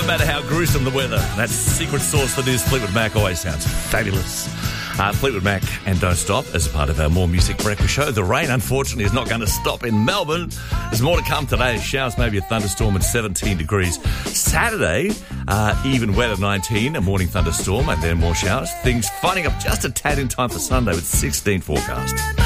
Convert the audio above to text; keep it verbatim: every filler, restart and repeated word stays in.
matter how gruesome the weather, that secret sauce that is Fleetwood Mac always sounds fabulous. Uh, Fleetwood Mac and Don't Stop as a part of our More Music Breakfast show. The rain, unfortunately, is not going to stop in Melbourne. There's more to come today. Showers, maybe a thunderstorm at seventeen degrees. Saturday, uh, even wetter, nineteen, a morning thunderstorm and then more showers. Things finding up just a tad in time for Sunday with sixteen forecast.